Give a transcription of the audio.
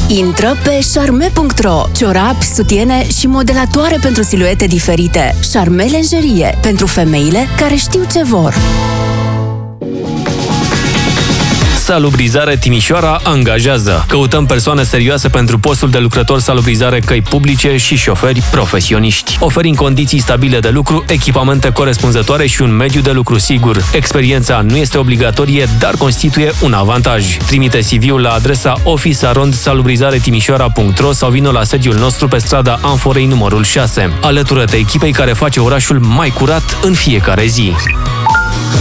Intră pe charme.ro. Ciorapi, sutiene și modelatoare pentru siluete diferite. Charme Lingerie, pentru femeile care știu ce vor. Salubrizare Timișoara angajează. Căutăm persoane serioase pentru postul de lucrător salubrizare căi publice și șoferi profesioniști. Oferim condiții stabile de lucru, echipamente corespunzătoare și un mediu de lucru sigur. Experiența nu este obligatorie, dar constituie un avantaj. Trimite CV-ul la adresa office@salubrizaretimișoara.ro sau vină la sediul nostru pe strada Amforei numărul 6. Alătură-te echipei care face orașul mai curat în fiecare zi.